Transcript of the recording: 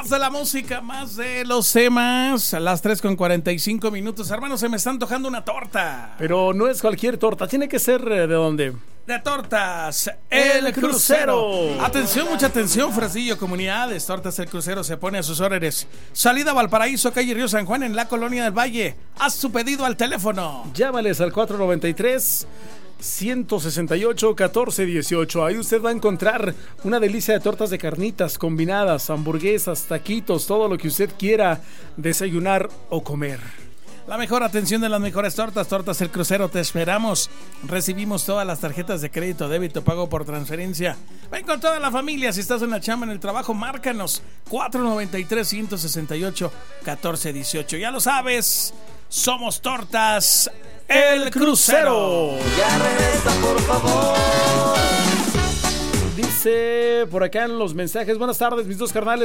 Más de la música, más de los temas. A las 3:45. Hermanos, se me está antojando una torta. Pero no es cualquier torta, tiene que ser ¿de dónde? De Tortas El Crucero. Atención, mucha atención, Fresnillo, comunidades. Tortas El Crucero se pone a sus órdenes. Salida Valparaíso, calle Río San Juan, en la Colonia del Valle. Haz su pedido al teléfono. Llámales al 493-168-1418. Ahí usted va a encontrar una delicia de tortas de carnitas combinadas, hamburguesas, taquitos, todo lo que usted quiera desayunar o comer. La mejor atención de las mejores tortas. Tortas El Crucero, te esperamos. Recibimos todas las tarjetas de crédito, débito, pago por transferencia. Ven con toda la familia. Si estás en la chamba, en el trabajo, márcanos 493-168-1418. Ya lo sabes, somos Tortas El Crucero. Ya regresa, por favor. Dice por acá en los mensajes: buenas tardes, mis dos carnales.